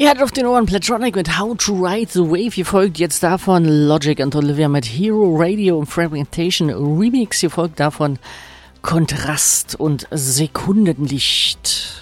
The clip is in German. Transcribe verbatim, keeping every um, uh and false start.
Ihr hattet auf den Ohren Platronic mit How to Ride the Wave. Ihr folgt jetzt davon Logic und Olivia mit Hero Radio und Fragmentation Remix. Ihr folgt davon Kontrast und Sekundenlicht.